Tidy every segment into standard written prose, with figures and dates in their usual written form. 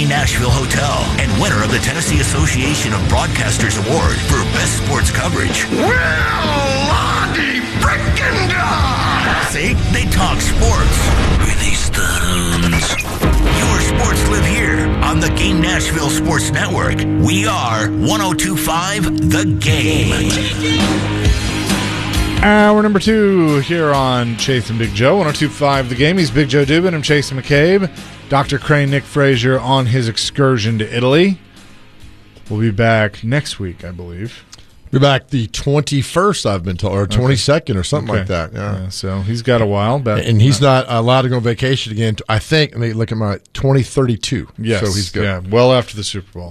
Nashville Hotel and winner of the Tennessee Association of Broadcasters Award for Best Sports Coverage. Well, Lottie frickin' God! See? They talk sports. Release the hounds. Your sports live here on the Game Nashville Sports Network. We are 102.5 The Game. Hour number 2 here on Chase and Big Joe, 102.5 The Game. He's Big Joe Dubin. I'm Chase McCabe. Dr. Crane, Nick Frazier on his excursion to Italy. We'll be back next week, I believe. Be back the 21st, I've been told, or 22nd or something like that. Yeah. So he's got a while. But, and he's not allowed to go on vacation again, I think, let me look at my 2032. Yes. So he's good. Yeah, well after the Super Bowl.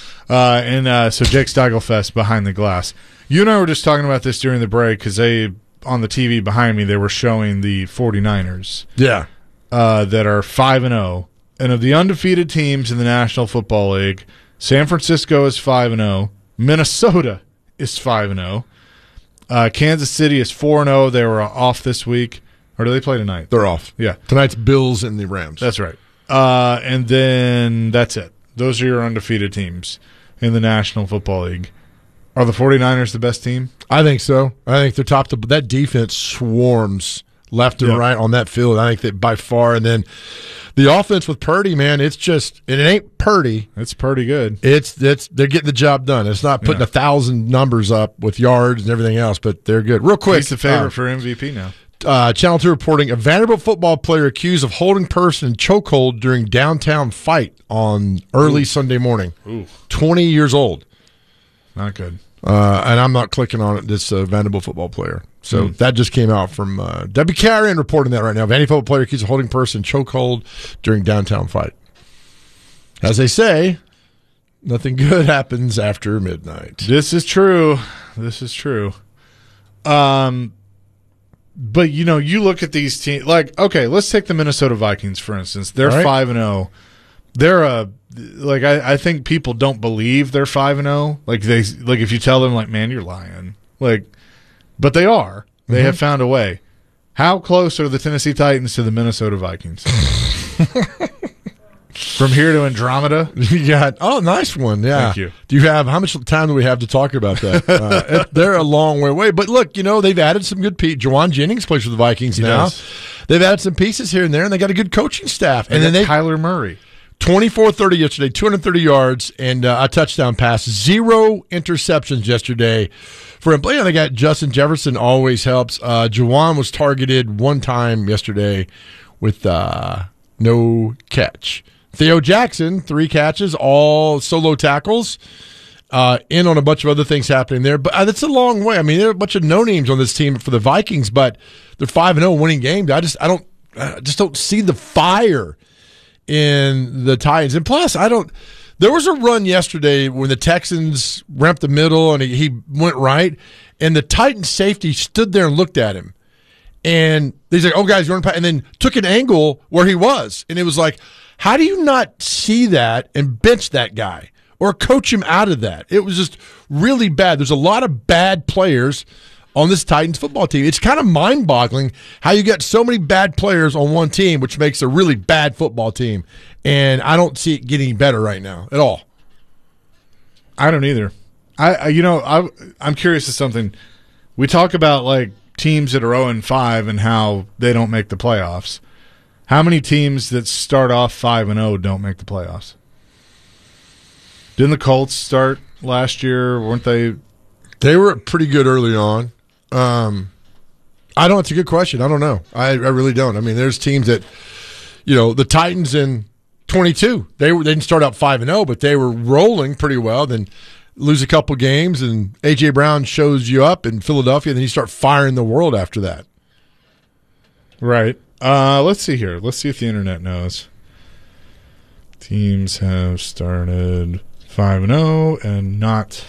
So Jake Steigelfest behind the glass. You and I were just talking about this during the break because on the TV behind me, they were showing the 49ers. Yeah. That are 5-0. And of the undefeated teams in the National Football League, San Francisco is 5-0. Minnesota is 5-0. Kansas City is 4-0. They were off this week. Or do they play tonight? They're off. Yeah. Tonight's Bills and the Rams. That's right. And then that's it. Those are your undefeated teams in the National Football League. Are the 49ers the best team? I think so. I think they're top. That defense swarms left and right on that field. I think that by far. And then the offense with Purdy, man, it's just, and it ain't Purdy. It's pretty good. It's they're getting the job done. It's not putting 1,000 numbers up with yards and everything else, but they're good. Real quick. He's the favorite for MVP now. Channel 2 reporting a Vanderbilt football player accused of holding person in chokehold during downtown fight on early Sunday morning. 20 years old. Not good. And I'm not clicking on it. This Vanderbilt football player. So that just came out from Debbie Carrion reporting that right now. Vandy football player accused of holding person chokehold during downtown fight. As they say, nothing good happens after midnight. This is true. But, you look at these teams. Like, okay, let's take the Minnesota Vikings, for instance. They're 5-0. They're I think people don't believe they're 5-0. Like, if you tell them, like, man, you're lying. Like, but they are. They have found a way. How close are the Tennessee Titans to the Minnesota Vikings? From here to Andromeda? You got, nice one. Yeah. Thank you. How much time do we have to talk about that? They're a long way away. But look, they've added some good people. Juwan Jennings plays for the Vikings now. Does. They've added some pieces here and there, and they got a good coaching staff. And then Kyler Murray. 24-30 yesterday, 230 yards, and a touchdown pass. 0 interceptions yesterday for him. They got Justin Jefferson, always helps. Juwan was targeted one time yesterday with no catch. Theo Jackson, 3 catches, all solo tackles. In on a bunch of other things happening there. But that's a long way. I mean, there are a bunch of no-names on this team for the Vikings, but they're 5-0 winning games. I just don't see the fire in the Titans. And plus, there was a run yesterday when the Texans ramped the middle and he went right, and the Titans safety stood there and looked at him. And he's like, guys, you're on pass, and then took an angle where he was. And it was like, how do you not see that and bench that guy or coach him out of that? It was just really bad. There's a lot of bad players on this Titans football team. It's kind of mind-boggling how you get so many bad players on one team, which makes a really bad football team. And I don't see it getting better right now at all. I don't either. I'm curious of something. We talk about like teams that are 0-5 and how they don't make the playoffs. How many teams that start off 5-0 don't make the playoffs? Didn't the Colts start last year? Weren't they? They were pretty good early on. I don't. It's a good question. I don't know. I really don't. I mean, there's teams that, the Titans in 22. They didn't start out 5-0, but they were rolling pretty well. Then lose a couple games, and A.J. Brown shows you up in Philadelphia, and then you start firing the world after that. Right. Let's see here. Let's see if the internet knows. Teams have started 5-0 and not.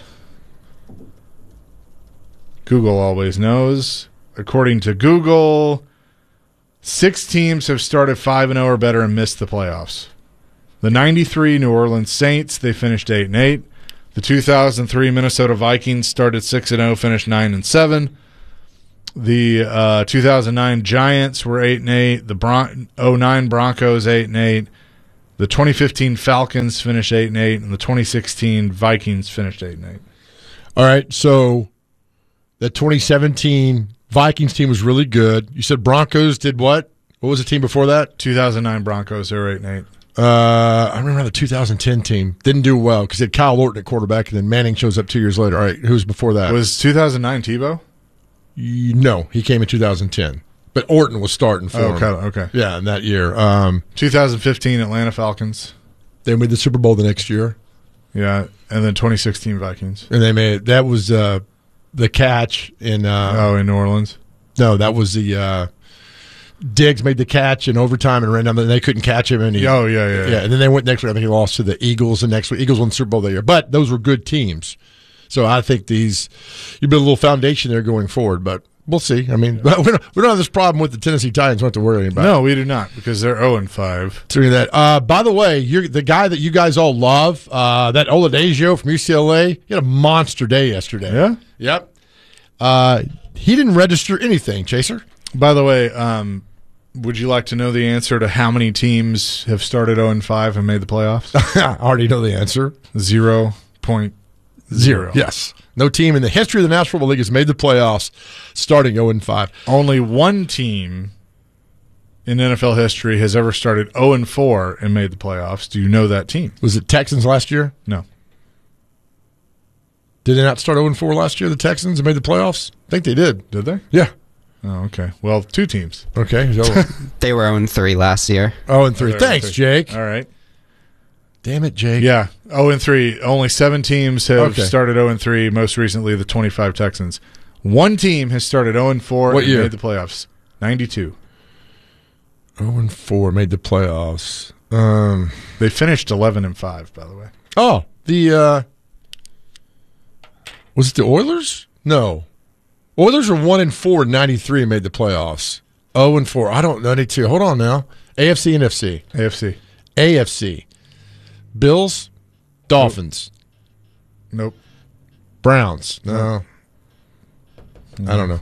Google always knows. According to Google, 6 teams have started 5-0 or better and missed the playoffs. The 93 New Orleans Saints, they finished 8-8. The 2003 Minnesota Vikings started 6-0, finished 9-7. The 2009 Giants were 8-8. The 09 Broncos 8-8. The 2015 Falcons finished 8-8, and the 2016 Vikings finished 8-8. All right, so the 2017 Vikings team was really good. You said Broncos did what? What was the team before that? 2009 Broncos, they were 8-8. I remember the 2010 team didn't do well because they had Kyle Orton at quarterback, and then Manning shows up 2 years later. All right, who was before that? Was 2009 Tebow? No, he came in 2010. But Orton was starting for him. Okay. Yeah, in that year. 2015 Atlanta Falcons. They made the Super Bowl the next year. Yeah, and then 2016 Vikings. And they made that was the catch in in New Orleans. No, that was the Diggs made the catch in overtime and ran down. They couldn't catch him. And yeah. And then they went next week. I think he lost to the Eagles. And next week, Eagles won the Super Bowl that year. But those were good teams. So I think you build a little foundation there going forward. But we'll see. I mean, we don't have this problem with the Tennessee Titans. We don't have to worry about. No, we do not because they're 0-5. Through that. By the way, you're the guy that you guys all love, that Oladipo from UCLA. He had a monster day yesterday. Yeah. Yep. He didn't register anything, Chaser. By the way, would you like to know the answer to how many teams have started 0-5 and made the playoffs? I already know the answer. 0.0. Yes. No team in the history of the National Football League has made the playoffs starting 0-5. Only one team in NFL history has ever started 0-4 and made the playoffs. Do you know that team? Was it Texans last year? No. Did they not start 0-4 last year, the Texans, and made the playoffs? I think they did. Did they? Yeah. Oh, okay. Well, two teams. Okay. So, They were 0-3 last year. 0-3. Thanks, Jake. All right. Damn it, Jake. Yeah, 0-3. Only 7 teams have Okay. started 0-3, most recently the 25 Texans. One team has started 0-4 What and year? made the playoffs. 92. 0-4 made the playoffs. They finished 11-5, by the way. Oh, was it the Oilers? No. Oilers were 1-4 in 93 and made the playoffs. 0-4. I don't know. 92. Hold on now. AFC, NFC. AFC. AFC. Bills, Dolphins, Nope. Browns. No. I don't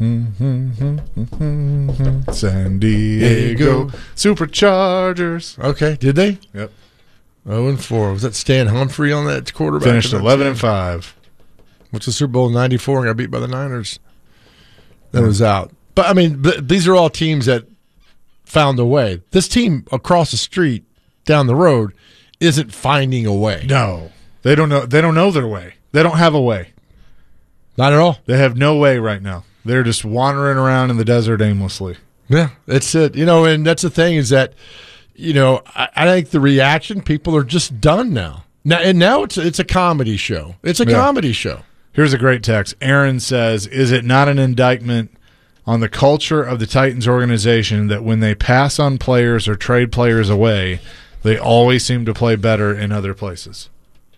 know. San Diego Superchargers. Okay, did they? Yep. 0-4. Was that Stan Humphrey on that quarterback? Finished 11-5. What's the Super Bowl in 94 and got beat by the Niners? That was out. But, I mean, these are all teams that found a way. This team across the street, down the road, isn't finding a way. No. They don't know. They don't know their way. They don't have a way. Not at all. They have no way right now. They're just wandering around in the desert aimlessly. Yeah, that's it. And that's the thing is that, I think the reaction, people are just done now. Now it's a comedy show. It's a comedy show. Here's a great text. Aaron says, is it not an indictment on the culture of the Titans organization that when they pass on players or trade players away, they always seem to play better in other places?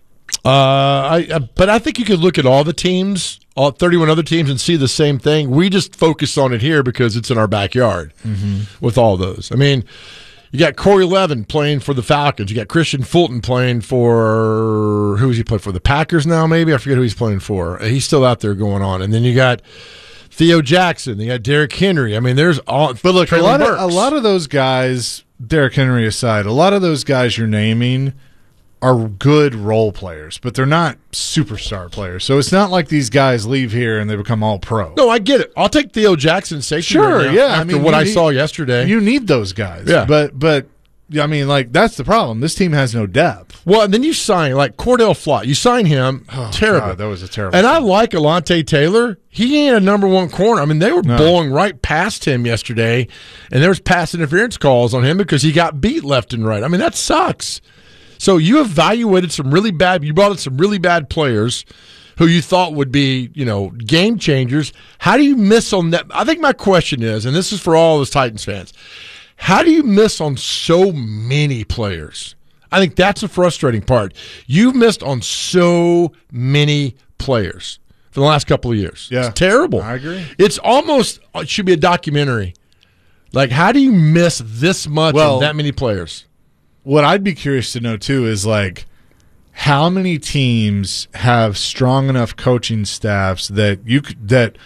But I think you could look at all the teams, all 31 other teams, and see the same thing. We just focus on it here because it's in our backyard with all those. I mean, you got Corey Levin playing for the Falcons. You got Christian Fulton playing for – who is he playing for? The Packers now maybe? I forget who he's playing for. He's still out there going on. And then you got Theo Jackson. You got Derrick Henry. I mean, there's all – But look, a lot of those guys, Derrick Henry aside, a lot of those guys you're naming are good role players, but they're not superstar players. So it's not like these guys leave here and they become all pro. No, I get it. I'll take Theo Jackson safety right now after what I saw yesterday. You need those guys. Yeah. But I mean, like, that's the problem. This team has no depth. Well, and then you sign, like, Cordell Flott. You sign him. Terrible. God, that was a terrible And sign. I like Alontae Taylor. He ain't a number one corner. I mean, they were blowing right past him yesterday, and there was pass interference calls on him because he got beat left and right. I mean, that sucks. So you evaluated you brought in some really bad players who you thought would be, game changers. How do you miss on that? I think my question is, and this is for all those Titans fans, how do you miss on so many players? I think that's the frustrating part. You've missed on so many players for the last couple of years. Yeah. It's terrible. I agree. It should be a documentary. Like, how do you miss this much on that many players? What I'd be curious to know, too, is, like, how many teams have strong enough coaching staffs that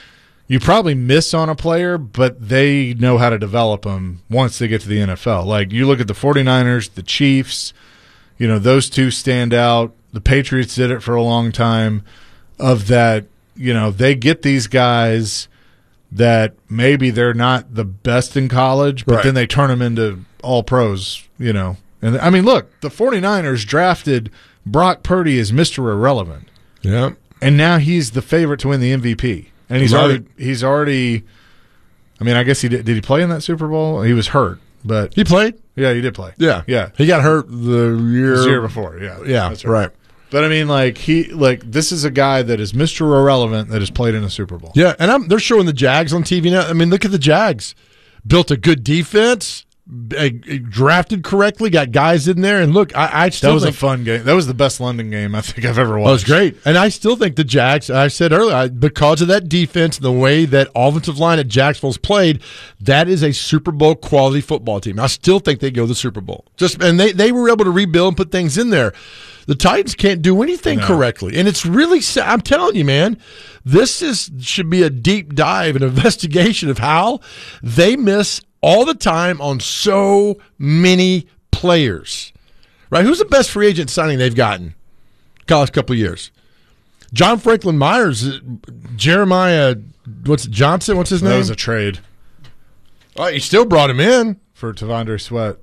you probably miss on a player, but they know how to develop them once they get to the NFL. Like, you look at the 49ers, the Chiefs, those two stand out. The Patriots did it for a long time, of that, they get these guys that maybe they're not the best in college, but then they turn them into all pros, And I mean, look, the 49ers drafted Brock Purdy as Mr. Irrelevant. Yeah. And now he's the favorite to win the MVP. And he's already I mean, I guess he did he play in that Super Bowl? He was hurt, but he played? Yeah, he did play. Yeah. Yeah. He got hurt the year before, yeah. Yeah, that's right. But I mean, this is a guy that is Mr. Irrelevant that has played in a Super Bowl. Yeah, and they're showing the Jags on TV now. I mean, look at the Jags. Built a good defense, drafted correctly, got guys in there, and look, I still think a fun game. That was the best London game I think I've ever watched. It was great, and I still think the Jags. I said earlier, because of that defense and the way that offensive line at Jacksonville's played, that is a Super Bowl quality football team. I still think they go to the Super Bowl. And they were able to rebuild and put things in there. The Titans can't do anything correctly, and it's really sad. I'm telling you, man, should be a deep dive, an investigation of how they miss all the time on so many players. Right? Who's the best free agent signing they've gotten? Last couple of years. John Franklin Myers, Jeremiah, Johnson? What's his name? That was a trade. Oh, you still brought him in for Devondre Sweat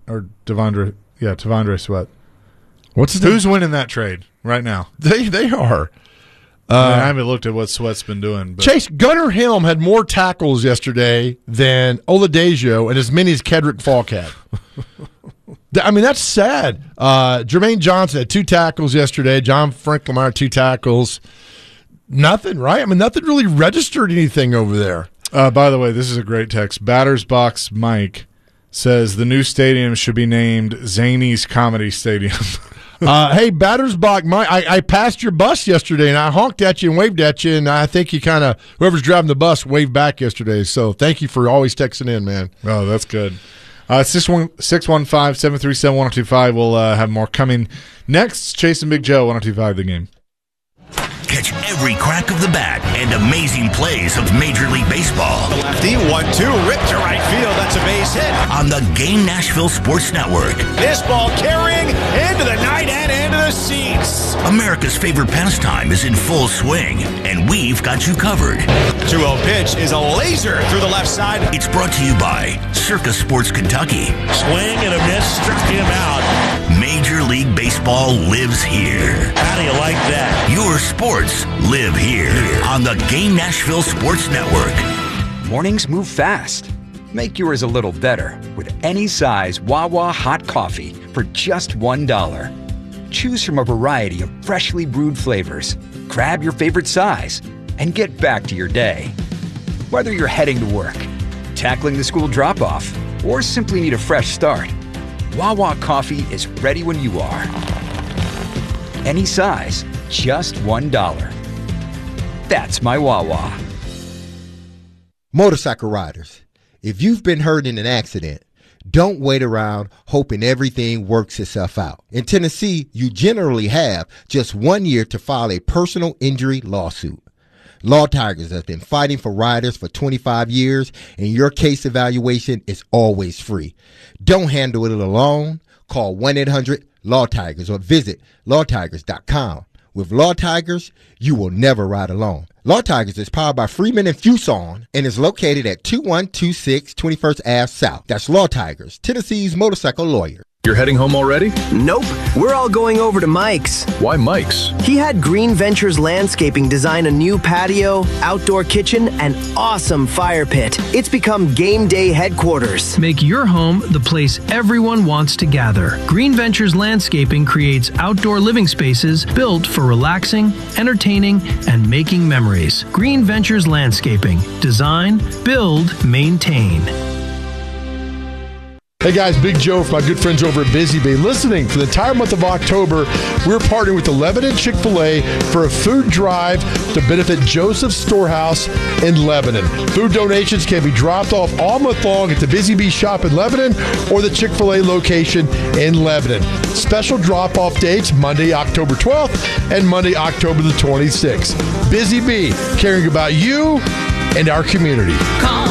Sweat. What's his name? Who's winning that trade right now? They are. I haven't looked at what Sweat's been doing. But. Chase, Gunnar Helm had more tackles yesterday than Oladejo and as many as Kedrick Falk had. I mean, that's sad. Jermaine Johnson had 2 tackles yesterday. John Franklin 2 tackles. Nothing, right? I mean, nothing really registered anything over there. By the way, this is a great text. Batters Box Mike says the new stadium should be named Zany's Comedy Stadium. Hey, Batters Box Mike, I passed your bus yesterday, and I honked at you and waved at you, and I think you kind of, whoever's driving the bus, waved back yesterday. So thank you for always texting in, man. Oh, that's good. 615-737-1025. We'll have more coming next. Chase and Big Joe, 1025 The Game. Catch every crack of the bat and amazing plays of Major League Baseball. The lefty, 1-2, ripped to right field. That's a base hit. On the Game Nashville Sports Network. This ball carrying into the night and into the seats. America's favorite pastime is in full swing, and we've got you covered. 2-0 pitch is a laser through the left side. It's brought to you by Circus Sports Kentucky. Swing and a miss, struck him out. Major League Baseball lives here. How do you like that? Your sports live here on the Game Nashville Sports Network. Mornings move fast. Make yours a little better with any size Wawa hot coffee for just $1. Choose from a variety of freshly brewed flavors. Grab your favorite size and get back to your day. Whether you're heading to work, tackling the school drop-off, or simply need a fresh start, Wawa coffee is ready when you are. Any size, just $1. That's my Wawa. Motorcycle riders, if you've been hurt in an accident, don't wait around hoping everything works itself out. In Tennessee, you generally have just 1 year to file a personal injury lawsuit. Law Tigers has been fighting for riders for 25 years, and your case evaluation is always free. Don't handle it alone. Call 1-800-LAW-TIGERS or visit lawtigers.com. With Law Tigers, you will never ride alone. Law Tigers is powered by Freeman and Fuson and is located at 2126 21st Ave South. That's Law Tigers, Tennessee's motorcycle lawyer. You're heading home already? Nope. We're all going over to Mike's. Why Mike's? He had Green Ventures Landscaping design a new patio, outdoor kitchen, and awesome fire pit. It's become game day headquarters. Make your home the place everyone wants to gather. Green Ventures Landscaping creates outdoor living spaces built for relaxing, entertaining, and making memories. Green Ventures Landscaping. Design, build, maintain. Hey guys, Big Joe from my good friends over at Busy Bee. Listening, for the entire month of October, we're partnering with the Lebanon Chick-fil-A for a food drive to benefit Joseph's Storehouse in Lebanon. Food donations can be dropped off all month long at the Busy Bee shop in Lebanon or the Chick-fil-A location in Lebanon. Special drop-off dates, Monday, October 12th and Monday, October the 26th. Busy Bee, caring about you and our community. Call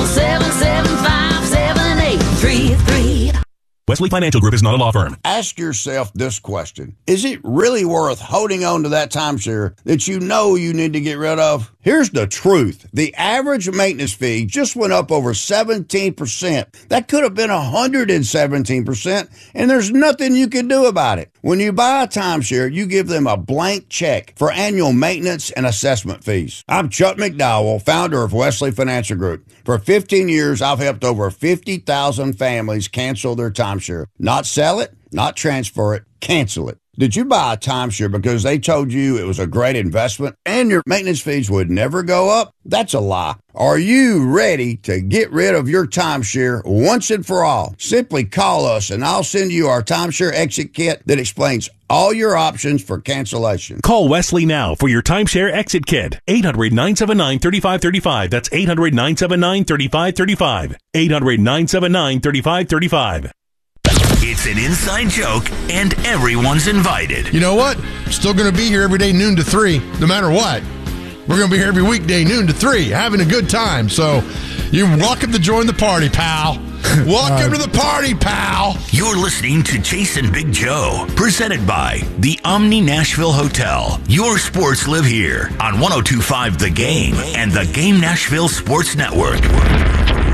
775-7833. Wesley Financial Group is not a law firm. Ask yourself this question. Is it really worth holding on to that timeshare that you know you need to get rid of? Here's the truth. The average maintenance fee just went up over 17%. That could have been 117%, and there's nothing you can do about it. When you buy a timeshare, you give them a blank check for annual maintenance and assessment fees. I'm Chuck McDowell, founder of Wesley Financial Group. For 15 years, I've helped over 50,000 families cancel their timeshare. Not sell it, not transfer it, cancel it. Did you buy a timeshare because they told you it was a great investment and your maintenance fees would never go up? That's a lie. Are you ready to get rid of your timeshare once and for all? Simply call us and I'll send you our timeshare exit kit that explains all your options for cancellation. Call Wesley now for your timeshare exit kit. 800-979-3535. That's 800-979-3535. 800-979-3535. It's an inside joke, and everyone's invited. You know what? Still going to be here every day, noon to 3, no matter what. We're going to be here every weekday, noon to 3, having a good time. So you're welcome to join the party, pal. Welcome to the party, pal. You're listening to Jason Big Joe, presented by the Omni Nashville Hotel. Your sports live here on 102.5 The Game and the Game Nashville Sports Network.